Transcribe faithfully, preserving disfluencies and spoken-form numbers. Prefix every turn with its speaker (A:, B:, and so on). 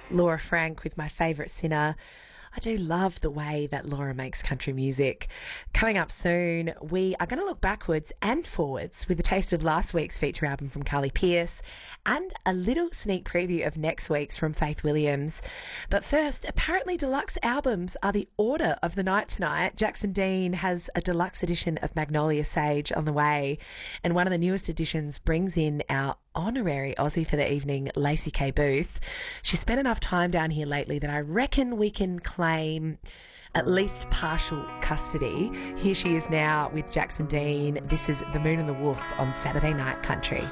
A: Laura Frank with My Favourite Sinner. I do love the way that Laura makes country music. Coming up soon, we are going to look backwards and forwards with a taste of last week's feature album from Carly Pearce and a little sneak preview of next week's from Faith Williams. But first, apparently deluxe albums are the order of the night tonight. Jackson Dean has a deluxe edition of Magnolia Sage on the way, and one of the newest editions brings in our honorary Aussie for the evening, Lacey K. Booth. She spent enough time down here lately that I reckon we can claim at least partial custody. Here she is now with Jackson Dean. This is The Moon and the Wolf on Saturday Night Country.